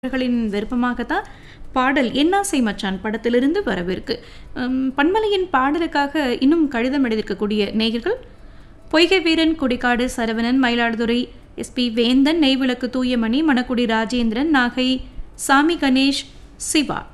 அவர்களின் விருப்பமாகத்தான் பாடல் என்னாசை மச்சான் படத்திலிருந்து வரவிருக்கு. பன்மலையின் பாடலுக்காக இன்னும் கடிதம் எழுதியிருக்கக்கூடிய நேயர்கள் பொய்கை வீரன், குடிக்காடு சரவணன், மயிலாடுதுறை SP வேந்தன், நெய்விளக்கு தூயமணி, மணக்குடி ராஜேந்திரன், நாகை சாமி கணேஷ், சிவா.